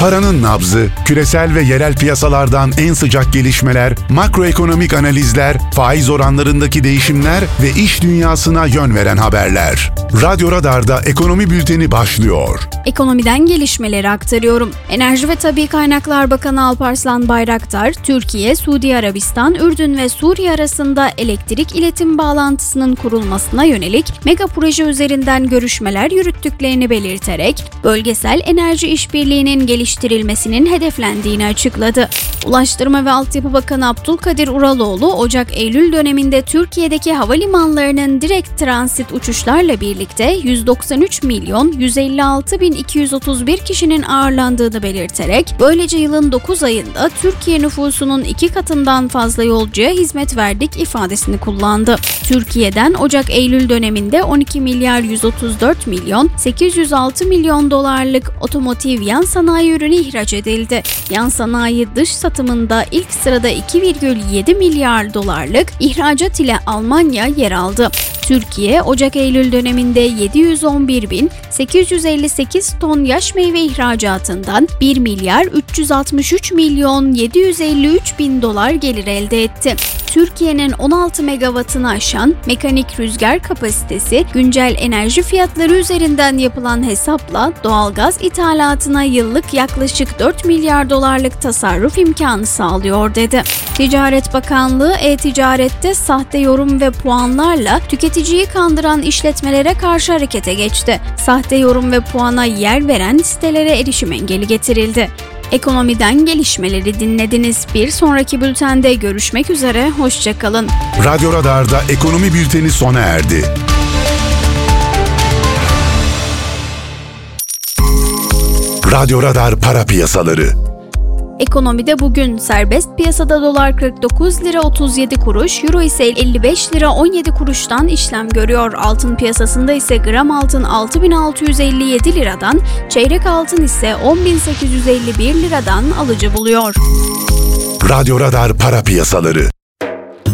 Paranın nabzı, küresel ve yerel piyasalardan en sıcak gelişmeler, makroekonomik analizler, faiz oranlarındaki değişimler ve iş dünyasına yön veren haberler. Radyo Radar'da Ekonomi Bülteni başlıyor. Ekonomiden gelişmeleri aktarıyorum. Enerji ve Tabii Kaynaklar Bakanı Alparslan Bayraktar, Türkiye, Suudi Arabistan, Ürdün ve Suriye arasında elektrik iletim bağlantısının kurulmasına yönelik mega proje üzerinden görüşmeler yürüttüklerini belirterek, bölgesel enerji işbirliğinin geliştirilmesinin hedeflendiğini açıkladı. Ulaştırma ve Altyapı Bakanı Abdülkadir Uraloğlu, Ocak-Eylül döneminde Türkiye'deki havalimanlarının direkt transit uçuşlarla birlikte 193 milyon 156 bin 231 kişinin ağırlandığını belirterek, böylece yılın 9 ayında Türkiye nüfusunun 2 katından fazla yolcuya hizmet verdik ifadesini kullandı. Türkiye'den Ocak-Eylül döneminde 12 milyar 134 milyon 806 milyon dolarlık otomotiv yan sanayi ürünü ihraç edildi. Yan sanayi dış satımında ilk sırada 2,7 milyar dolarlık ihracat ile Almanya yer aldı. Türkiye, Ocak-Eylül döneminde 711.858 ton yaş meyve ihracatından 1 milyar 363 milyon 753 bin dolar gelir elde etti. Türkiye'nin 16 megawattını aşan mekanik rüzgar kapasitesi, güncel enerji fiyatları üzerinden yapılan hesapla doğalgaz ithalatına yıllık yaklaşık 4 milyar dolarlık tasarruf imkanı sağlıyor dedi. Ticaret Bakanlığı, e-ticarette sahte yorum ve puanlarla tüketiciyi kandıran işletmelere karşı harekete geçti. Sahte yorum ve puana yer veren sitelere erişim engeli getirildi. Ekonomiden gelişmeleri dinlediniz. Bir sonraki bültende görüşmek üzere, hoşça kalın. Radyo Radar'da Ekonomi Bülteni sona erdi. Radyo Radar Para Piyasaları. Ekonomide bugün serbest piyasada dolar 49 lira 37 kuruş, euro ise 55 lira 17 kuruştan işlem görüyor. Altın piyasasında ise gram altın 6.657 liradan, çeyrek altın ise 10.851 liradan alıcı buluyor. Radyo Radar Para Piyasaları.